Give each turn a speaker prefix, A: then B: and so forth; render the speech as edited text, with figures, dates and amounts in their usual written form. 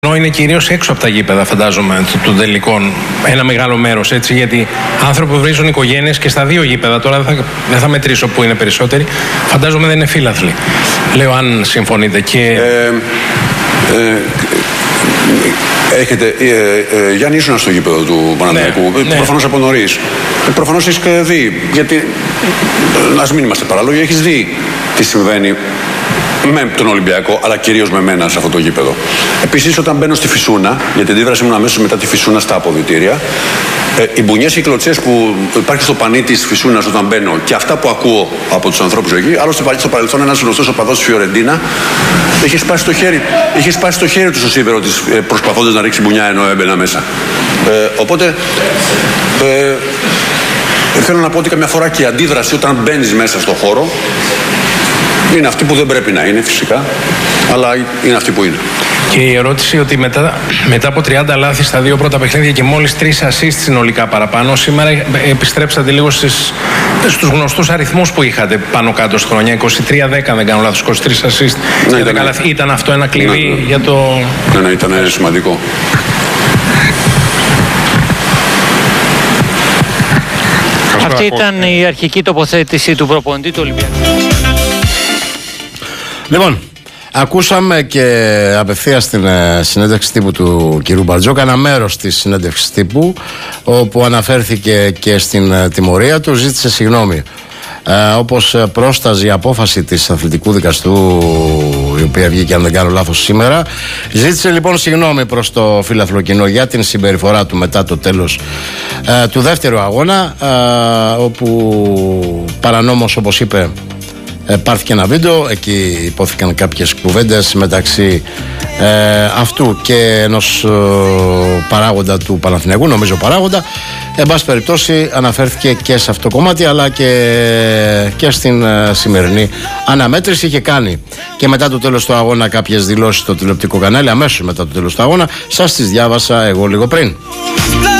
A: Είναι κυρίως έξω από τα γήπεδα, φαντάζομαι, των τελικών. Ένα μεγάλο μέρος, έτσι, γιατί άνθρωποι βρίζουν οικογένειες και στα δύο γήπεδα. Τώρα δεν θα μετρήσω που είναι περισσότεροι. Φαντάζομαι δεν είναι φίλαθλοι. Λέω αν συμφωνείτε. Και...
B: Έχετε, Γιάννη, ήσουν στο γήπεδο του Παναθηναϊκού.
A: Ναι.
B: Προφανώς από νωρίς. Προφανώς έχεις δει. Γιατί, ας μην είμαστε παράλογοι, έχεις δει τι συμβαίνει με τον Ολυμπιακό, αλλά κυρίως με μένα σε αυτό το γήπεδο. Επίσης, όταν μπαίνω στη Φυσούνα, γιατί αντίδραση μου αμέσως μετά τη Φυσούνα στα αποδυτήρια, οι μπουνιές και οι κλωτσές που υπάρχει στο πανί της Φυσούνας όταν μπαίνω και αυτά που ακούω από τους ανθρώπους εκεί, άλλωστε στο παρελθόν ένας γνωστός οπαδός της Φιωρεντίνα είχε σπάσει το χέρι του στο σίδερο της προσπαθώντας να ρίξει μπουνιά ενώ έμπαινα μέσα. Οπότε θέλω να πω ότι καμιά φορά και η αντίδραση όταν μπαίνεις μέσα στο χώρο είναι αυτή που δεν πρέπει να είναι φυσικά, αλλά είναι αυτή που είναι.
A: Και η ερώτηση ότι μετά από 30 λάθη στα δύο πρώτα παιχνίδια και μόλις 3 assist συνολικά παραπάνω, σήμερα επιστρέψατε λίγο στους γνωστούς αριθμούς που είχατε πάνω κάτω στη χρονιά. 23-10, δεν κάνω λάθος, 23 assist. Ναι, ήταν αυτό ένα κλειδί για το...
B: Ναι, ήταν σημαντικό.
C: Αυτή ήταν η αρχική τοποθέτηση του προπονητή του Ολυμπιακού.
D: Λοιπόν, ακούσαμε και απευθείας στην συνέντευξη τύπου του κυρίου Μπαρτζόκ ένα μέρος της συνέντευξης τύπου, όπου αναφέρθηκε και στην τιμωρία του, ζήτησε συγγνώμη. Όπως πρόσταζε η απόφαση της αθλητικού δικαστού, η οποία βγήκε αν δεν κάνω λάθος σήμερα, ζήτησε λοιπόν συγγνώμη προς το φίλαθλο κοινό για την συμπεριφορά του μετά το τέλος του δεύτερου αγώνα, όπου παρανόμως, όπως είπε, πάρθηκε ένα βίντεο, εκεί υπόθηκαν κάποιες κουβέντες μεταξύ αυτού και ενός παράγοντα του Παναθηναϊκού, νομίζω παράγοντα. Εν πάση περιπτώσει αναφέρθηκε και σε αυτό το κομμάτι, αλλά και στην σημερινή αναμέτρηση. Είχε κάνει και μετά το τέλος του αγώνα κάποιες δηλώσεις στο τηλεοπτικό κανάλι, αμέσως μετά το τέλος του αγώνα. Σας τις διάβασα εγώ λίγο πριν.